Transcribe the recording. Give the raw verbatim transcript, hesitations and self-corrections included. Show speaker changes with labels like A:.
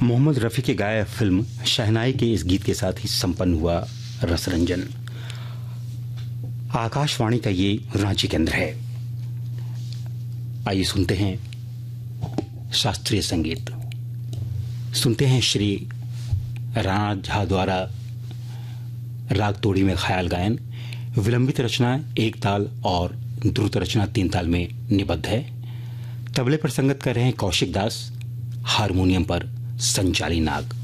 A: मोहम्मद रफ़ी के गाया फिल्म शहनाई के इस गीत के साथ ही संपन्न हुआ रसरंजन। आकाशवाणी का ये रांची केंद्र है। आइए सुनते हैं शास्त्रीय संगीत। सुनते हैं श्री राणा झा द्वारा राग तोड़ी में ख्याल गायन। विलंबित रचना एक ताल और द्रुत रचना तीन ताल में निबद्ध है। तबले पर संगत कर रहे हैं कौशिक दास, हारमोनियम पर संचाली नाग।